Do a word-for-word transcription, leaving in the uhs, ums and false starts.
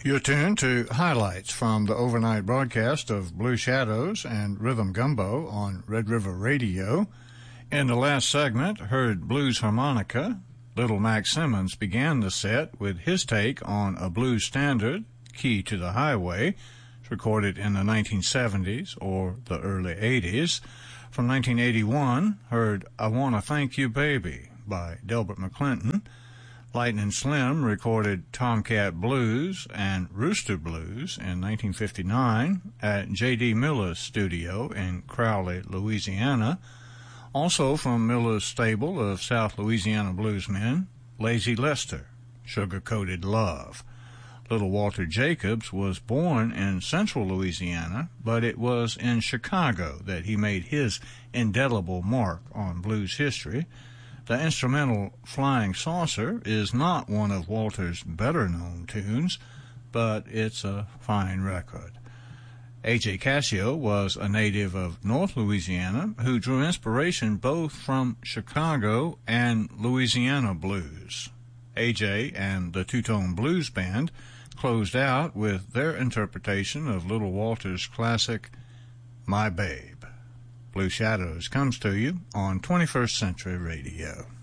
You're tuned to highlights from the overnight broadcast of Blue Shadows and Rhythm Gumbo on Red River Radio. In the last segment, heard blues harmonica. Little Mac Simmons began the set with his take on a blues standard, Key to the Highway, recorded in the nineteen seventies or the early eighties. From nineteen eighty-one, heard I Wanna Thank You Baby by Delbert McClinton. Lightning Slim recorded Tomcat Blues and Rooster Blues in nineteen fifty-nine at J D Miller's studio in Crowley, Louisiana. Also from Miller's stable of South Louisiana bluesmen, Lazy Lester, Sugar-Coated Love. Little Walter Jacobs was born in central Louisiana, but it was in Chicago that he made his indelible mark on blues history. The instrumental Flying Saucer is not one of Walter's better-known tunes, but it's a fine record. A J Casio was a native of North Louisiana who drew inspiration both from Chicago and Louisiana blues. A J and the Two-Tone Blues Band closed out with their interpretation of Little Walter's classic, My Babe. Blue Shadows comes to you on twenty-first Century Radio.